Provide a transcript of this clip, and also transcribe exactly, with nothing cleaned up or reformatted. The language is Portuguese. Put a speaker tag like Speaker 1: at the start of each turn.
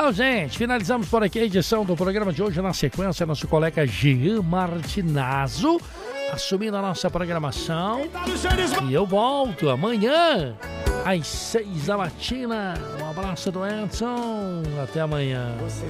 Speaker 1: Então, gente, finalizamos por aqui a edição do programa de hoje. Na sequência, nosso colega Jean Martinazzo assumindo a nossa programação. E eu volto amanhã às seis da matina. Um abraço do Edson. Até amanhã.